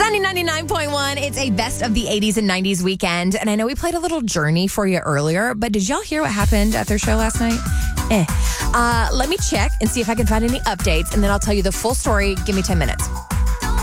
Sunny 99.1. It's a best of the 80s and 90s weekend. And I know we played a little Journey for you earlier, but did y'all hear what happened at their show last night? Let me check and see if I can find any updates, and then I'll tell you the full story. Give me 10 minutes.